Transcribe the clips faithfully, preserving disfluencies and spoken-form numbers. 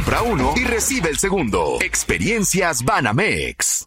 Compra uno y recibe el segundo. Experiencias Banamex.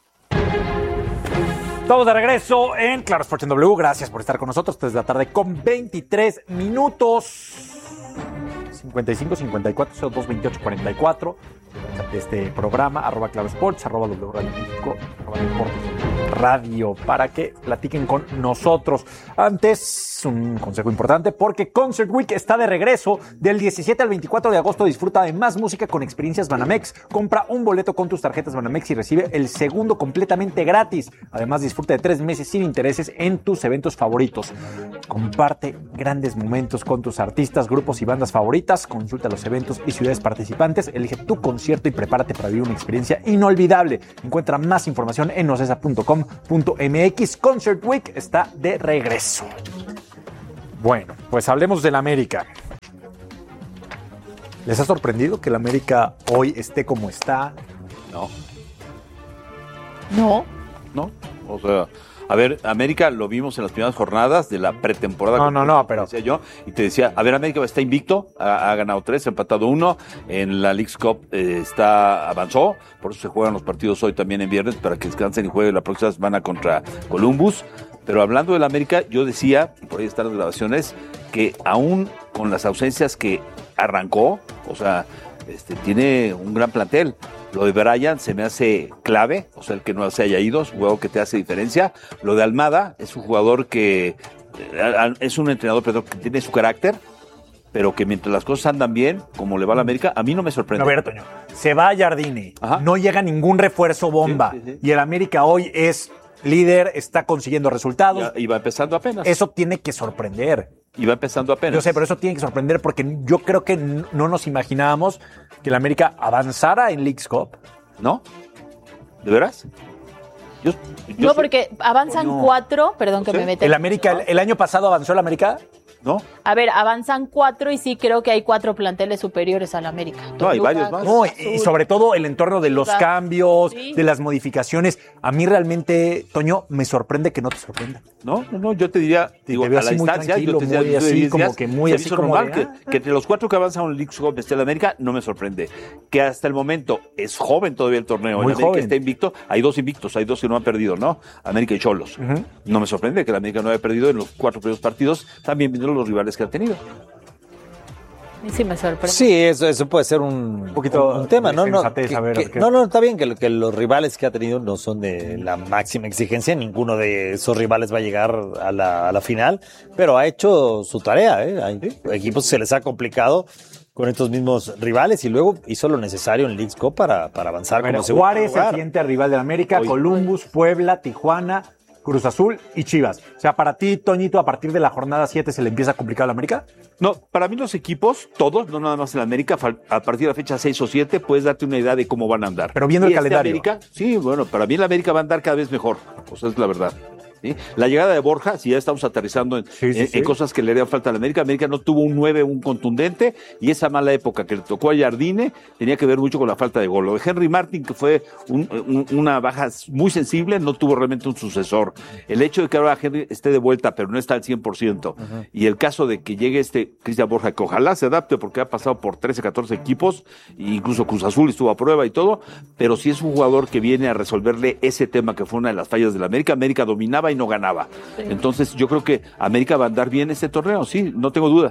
Estamos de regreso en Claro Sports en W. Gracias por estar con nosotros desde la tarde con veintitrés minutos. cincuenta y cinco, cincuenta y cuatro, cero dos, veintiocho, cuarenta y cuatro. De este programa, arroba Claro Sports, arroba W Radio México, arroba Deportes Radio, para que platiquen con nosotros. Antes, un consejo importante, porque Concert Week está de regreso del diecisiete al veinticuatro de agosto. Disfruta de más música con experiencias Banamex. Compra un boleto con tus tarjetas Banamex y recibe el segundo completamente gratis. Además, disfruta de tres meses sin intereses en tus eventos favoritos. Comparte grandes momentos con tus artistas, grupos y bandas favoritas. Consulta los eventos y ciudades participantes. Elige tu concierto y prepárate para vivir una experiencia inolvidable. Encuentra más información en ocesa punto com punto m x. Concert Week está de regreso. Bueno, pues hablemos del América. ¿Les ha sorprendido que el América hoy esté como está? No. No. No. O sea, a ver, América lo vimos en las primeras jornadas de la pretemporada. No, no, no, pero... Decía yo, y te decía, a ver, América está invicto, ha, ha ganado tres, ha empatado uno, en la Leagues Cup eh, está, avanzó, por eso se juegan los partidos hoy también en viernes, para que descansen y jueguen la próxima semana contra Columbus. Pero hablando del América, yo decía, y por ahí están las grabaciones, que aún con las ausencias que arrancó, o sea, este, tiene un gran plantel. Lo de Brian se me hace clave, o sea, el que no se haya ido, es un jugador que te hace diferencia. Lo de Almada es un jugador que es un entrenador, perdón, que tiene su carácter, pero que mientras las cosas andan bien, como le va a la América, a mí no me sorprende. A ver, Toño, se va a Jardine, Ajá. no llega ningún refuerzo bomba, sí, sí, sí. y el América hoy es líder, está consiguiendo resultados. Ya, y va empezando apenas. Eso tiene que sorprender. Y va empezando apenas. Yo sé, pero eso tiene que sorprender porque yo creo que no nos imaginábamos que el América avanzara en Leagues Cup. ¿No? ¿De veras? Yo, yo no, sé. Porque avanzan no. cuatro, perdón que ¿Sí? me meta. ¿El América, el, el año pasado avanzó el América? ¿No? A ver, avanzan cuatro y sí creo que hay cuatro planteles superiores al América. No, Toluca, hay varios más. No, y, y sobre todo el entorno de los Toluca. cambios, sí. de las modificaciones. A mí realmente, Toño, me sorprende que no te sorprenda. No, no, no, yo te diría, digo, te a la distancia, yo te diría, muy así, días, como que muy así como normal, de, que, que entre los cuatro que avanzan en el Leagues Cup esté el América, no me sorprende. Que hasta el momento es joven todavía el torneo, muy el América joven. está invicto, hay dos invictos, hay dos que no han perdido, ¿no? América y Cholos. Uh-huh. No me sorprende que el América no haya perdido en los cuatro primeros partidos, también viendo los rivales que ha tenido. Sí, me sorprende. Sí, eso, eso puede ser un, un poquito un, un tema, ¿no? No, que, que, no, no, está bien que, que los rivales que ha tenido no son de la máxima exigencia, ninguno de esos rivales va a llegar a la, a la final, pero ha hecho su tarea, ¿eh? Hay ¿Sí? equipos que se les ha complicado con estos mismos rivales y luego hizo lo necesario en Leagues Cup para, para avanzar. Bueno, como Juárez, el siguiente rival de la América, Hoy. Columbus, Puebla, Tijuana, Cruz Azul y Chivas. O sea, para ti, Toñito, a partir de la jornada siete se le empieza a complicar a la América. No, para mí los equipos, todos, no nada más en la América, a partir de la fecha seis o siete, puedes darte una idea de cómo van a andar. Pero viendo el este calendario. América, sí, bueno, para mí la América va a andar cada vez mejor. O sea, es la verdad. ¿Sí? La llegada de Borja, si ya estamos aterrizando en, sí, sí, en, sí. en cosas que le harían falta a la América, América no tuvo un nueve, un contundente, y esa mala época que le tocó a Jardine tenía que ver mucho con la falta de gol. Lo de Henry Martin, que fue un, un, una baja muy sensible, no tuvo realmente un sucesor. El hecho de que ahora Henry esté de vuelta, pero no está al cien por ciento, uh-huh. y el caso de que llegue este Cristian Borja, que ojalá se adapte porque ha pasado por trece, catorce equipos, e incluso Cruz Azul estuvo a prueba y todo, pero sí es un jugador que viene a resolverle ese tema que fue una de las fallas de la América. América dominaba y no ganaba. Sí. Entonces yo creo que América va a andar bien este torneo, sí, no tengo duda.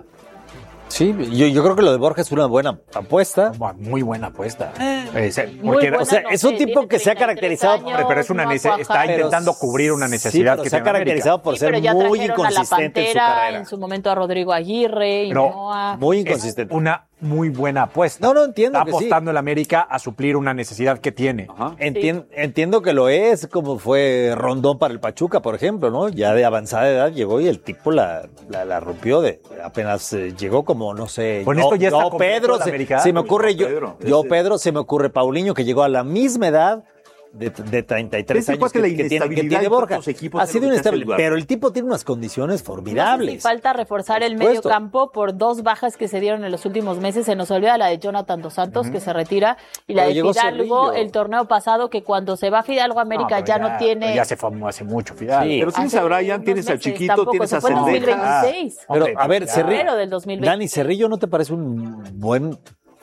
Sí, yo, yo creo que lo de Borja es una buena apuesta. Muy buena apuesta. Eh, porque, buena, o sea, no es un sé, tipo que se ha caracterizado, años, pero es una no nece- está intentando pero, cubrir una necesidad sí, que se ha caracterizado por sí, ser muy inconsistente en su carrera. En su momento a Rodrigo Aguirre y pero no a... muy inconsistente. Es una muy buena apuesta. No, no entiendo. Está que apostando sí. el América a suplir una necesidad que tiene. Ajá. Entien- sí. Entiendo que lo es, como fue Rondón para el Pachuca, por ejemplo, ¿no? Ya de avanzada edad llegó y el tipo la, la, la rompió de apenas eh, llegó como, no sé. Con esto ya yo, está Pedro, se, se me ocurre yo, Pedro, yo Pedro, se me ocurre Paulinho, que llegó a la misma edad. De, de treinta y tres años que, que, que, tiene, que tiene Borja. Ha sido inestable, pero el tipo tiene unas condiciones formidables. No sé si falta reforzar el medio campo por dos bajas que se dieron en los últimos meses. Se nos olvida la de Jonathan Dos Santos, uh-huh. que se retira, y la pero de Fidalgo el torneo pasado, que cuando se va Fidalgo a América no, ya, ya no tiene... Ya se formó hace mucho Fidalgo. Sí, pero tienes a Brian, tienes al chiquito, tampoco, tienes a Cendejas. dos mil veintiséis. Pero, okay, a ver, Cerrillo, del dos mil veinte. Dani, ¿Cerrillo no te parece un buen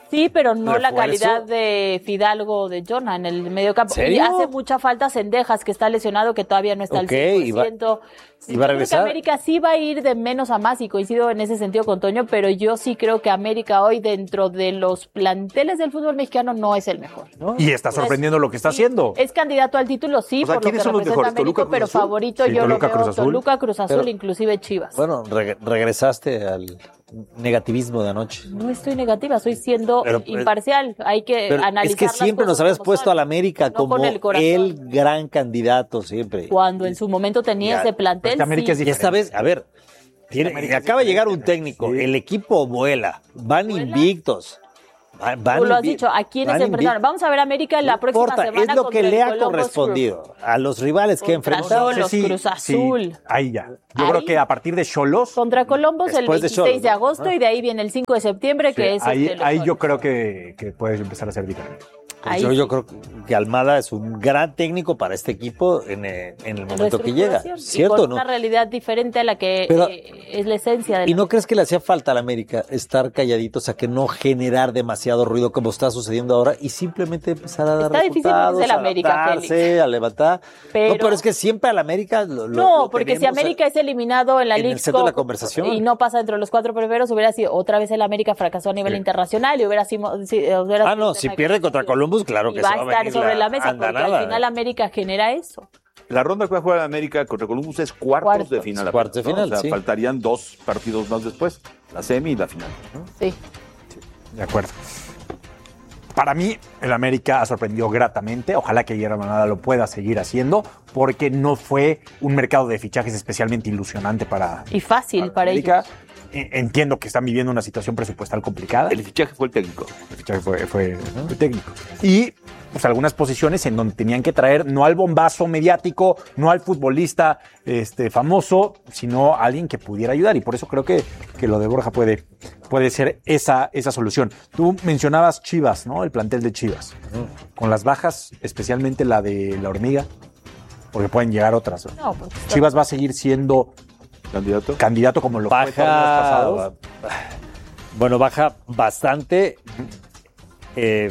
Sí, pero no Refuerzo. la calidad de Fidalgo o de Jonah en el mediocampo. Y hace mucha falta Cendejas, que está lesionado, que todavía no está okay, al cien por ciento. ¿Y va, ¿y va a regresar? Creo que América sí va a ir de menos a más, y coincido en ese sentido con Toño, pero yo sí creo que América hoy, dentro de los planteles del fútbol mexicano, no es el mejor, ¿no? Y está sorprendiendo pues, lo que está haciendo. Es candidato al título, sí, o sea, por lo que representa América, pero favorito sí, yo Toluca, lo veo Cruz Azul. Toluca, Cruz Azul, pero, inclusive Chivas. Bueno, reg- regresaste al negativismo de anoche. No estoy negativa, estoy siendo pero, imparcial. Hay que pero analizar. Es que siempre nos habías puesto al América no como el, el gran candidato, siempre. Cuando en su momento tenía ya, ese plantel. América sí. Y esta vez, a ver, tiene, acaba de llegar un técnico, sí. el equipo vuela, van ¿Vuela? invictos. Van, van Tú lo has invi- dicho, ¿a quiénes se enfrentaron? Vamos a ver a América en la no próxima importa, semana. Es lo que le ha Columbus correspondido Crew. a los rivales que enfrentaron. Los sí, Cruz Azul. Sí, ahí ya. Yo ahí, creo que a partir de Xolos. Contra Columbus el veintiséis de, Xolos, de agosto ¿no? y de ahí viene el cinco de septiembre, sí, que es. Ahí, este, ahí yo creo que, que puedes empezar a ser diferente. Pues yo, yo creo que Almada es un gran técnico para este equipo en, en el momento que llega, ¿cierto? Con ¿no? una realidad diferente a la que Pero, eh, es la esencia de la ¿Y no crees que le hacía falta a la América estar calladitos, a que no generar demasiado ruido como está sucediendo ahora y simplemente empezar a dar está resultados, difícil a América, Félix. a levantar? Pero, no, pero es que siempre a la América lo, No, lo porque si América es eliminado en la League Cup y no pasa entre los cuatro primeros, hubiera sido otra vez el América fracasó a nivel sí. internacional y hubiera sido... Hubiera ah, no, si pierde contra Columbus, claro que se va a sobre la mesa, porque nada, al final eh. América genera eso. La ronda que va a jugar América contra Columbus es cuartos, cuartos. de final. Cuartos de final, ¿no? O sea, sí. faltarían dos partidos más después, la semi y la final, ¿no? Sí. sí. De acuerdo. Para mí, el América ha sorprendido gratamente. Ojalá que Guillermo Almada lo pueda seguir haciendo, porque no fue un mercado de fichajes especialmente ilusionante para Y fácil para, para América. ellos. Entiendo que están viviendo una situación presupuestal complicada. El fichaje fue el técnico. El fichaje fue, fue, uh-huh. fue técnico. Y pues algunas posiciones en donde tenían que traer no al bombazo mediático, no al futbolista este, famoso, sino a alguien que pudiera ayudar. Y por eso creo que, que lo de Borja puede, puede ser esa, esa solución. Tú mencionabas Chivas, ¿no? El plantel de Chivas. Uh-huh. Con las bajas, especialmente la de la Hormiga, porque pueden llegar otras. ¿no? No, Chivas va a seguir siendo... ¿Candidato? Candidato como lo baja, fue todos los pasados. Bueno, baja bastante eh,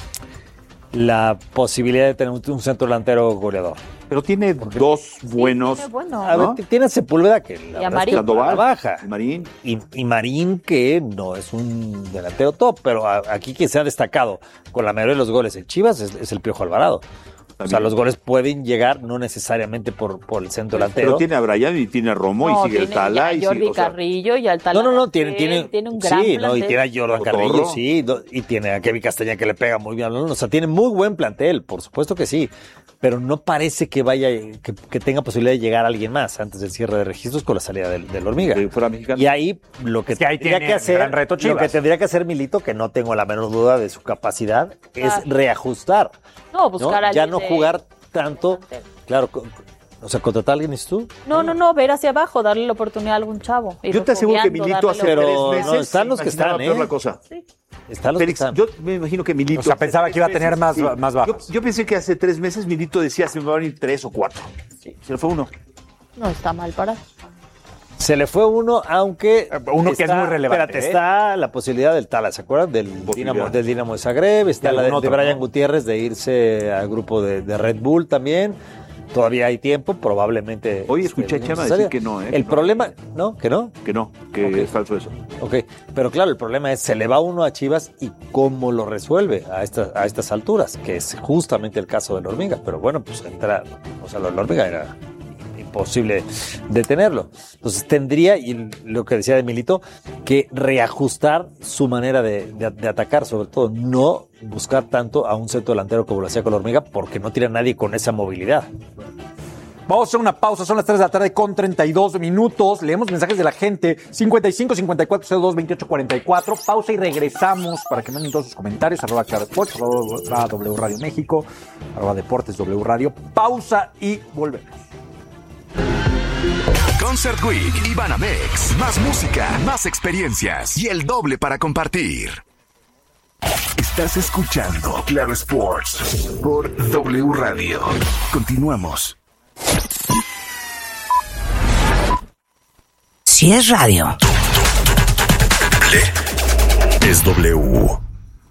la posibilidad de tener un, un centro delantero goleador. Pero tiene dos buenos. Sí, bueno, a ¿no? ver, tiene a Sepúlveda que la, y Marín. Que la baja. Y Marín. Y, y Marín que no es un delantero top, pero a, aquí quien se ha destacado con la mayoría de los goles en Chivas es, es el Piojo Alvarado. También. O sea, los goles pueden llegar no necesariamente por, por el centro delantero. Pero tiene a Brian y tiene a Romo no, y sigue el Tala. Y Jordi sigue, Carrillo o sea, y al Tala. No, no, no, tiene, tiene, tiene un gran sí, plantel. No, y tiene a Jordan Carrillo, sí, y tiene a Kevin Castañeda que le pega muy bien. O sea, tiene muy buen plantel, por supuesto que sí. Pero no parece que vaya, que, que tenga posibilidad de llegar a alguien más antes del cierre de registros con la salida del, del Hormiga. Sí, fuera mexicano. Y ahí lo que, es que ahí tendría que hacer, reto lo que tendría que hacer Milito, que no tengo la menor duda de su capacidad, ah. es reajustar. No, buscar ¿no? a Ya no jugar tanto, claro, o sea, contratar a alguien, ¿es tú? No, no, no, ver hacia abajo, darle la oportunidad a algún chavo. Yo te aseguro que Milito hace tres meses no, están los que están, ¿eh? La cosa. Sí. Están los Félix, que están. Yo me imagino que Milito... O sea, pensaba que iba a tener más, sí. más bajas. Yo, yo pensé que hace tres meses Milito decía se me van a venir tres o cuatro. Sí. Se le fue uno. No está mal parado. Se le fue uno, aunque... Uno está, que es muy relevante. Espérate, ¿eh? Está la posibilidad del Tala, ¿se acuerdan? Del Dinamo, del Dinamo de Zagreb, está la de, otro, de Brian ¿no? Gutiérrez de irse al grupo de, de Red Bull también. Todavía hay tiempo, probablemente... Hoy escuché a Chema decir que no, ¿eh? El no, problema... ¿No? ¿Que no? Que no, que okay. es falso eso. Ok, pero claro, el problema es, se le va uno a Chivas y cómo lo resuelve a, esta, a estas alturas, que es justamente el caso de la Hormiga. Pero bueno, pues entrar... O sea, lo de la Hormiga era imposible detenerlo. Entonces tendría, y lo que decía de Milito, que reajustar su manera de, de, de atacar, sobre todo, no buscar tanto a un centro delantero como lo hacía con la Hormiga, porque no tiene a nadie con esa movilidad. Vamos a hacer una pausa, son las tres de la tarde con treinta y dos minutos. Leemos mensajes de la gente, cincuenta y cinco, cincuenta y cuatro, cero dos, veintiocho, cuarenta y cuatro. Pausa y regresamos para que manden todos sus comentarios. Arroba Claro Sports, arroba W Radio México, arroba Deportes W Radio. Pausa y volvemos. Concert Week y Banamex. Más música, más experiencias y el doble para compartir. Estás escuchando Claro Sports por W Radio. Continuamos. Si es radio, es W.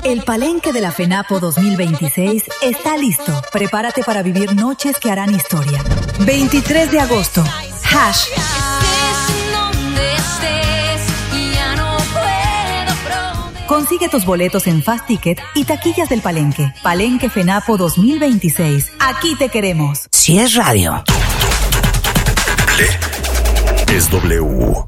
El Palenque de la FENAPO dos mil veintiséis está listo. Prepárate para vivir noches que harán historia. veintitrés de agosto. Hash. Consigue tus boletos en Fast Ticket y taquillas del Palenque. Palenque FENAPO dos mil veintiséis. Aquí te queremos. Si es radio. Es W.